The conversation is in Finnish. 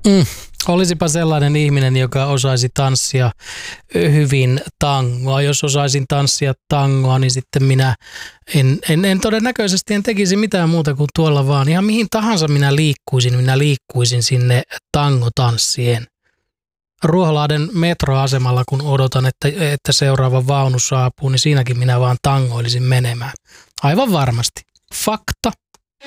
Olisipa sellainen ihminen, joka osaisi tanssia hyvin tangoa. Jos osaisin tanssia tangoa, niin sitten minä en todennäköisesti tekisi mitään muuta kuin tuolla vaan. Ihan mihin tahansa minä liikkuisin sinne tangotanssien. Ruoholahden metroasemalla, kun odotan, että seuraava vaunu saapuu, niin siinäkin minä vaan tangoilisin menemään. Aivan varmasti. Fakta.